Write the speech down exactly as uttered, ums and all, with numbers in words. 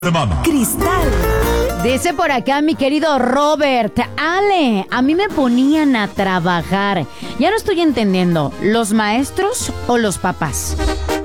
semana. Cristal. Dice por acá mi querido Robert, Ale, a mí me ponían a trabajar. Ya no estoy entendiendo, ¿los maestros o los papás?